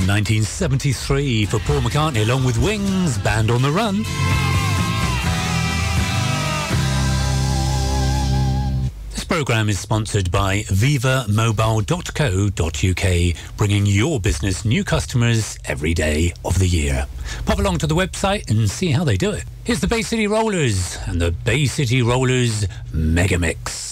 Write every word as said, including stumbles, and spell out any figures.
from nineteen seventy-three for Paul McCartney along with Wings, Band on the Run. This programme is sponsored by viva mobile dot co dot uk, bringing your business new customers every day of the year. Pop along to the website and see how they do it. Here's the Bay City Rollers and the Bay City Rollers Mega Mix.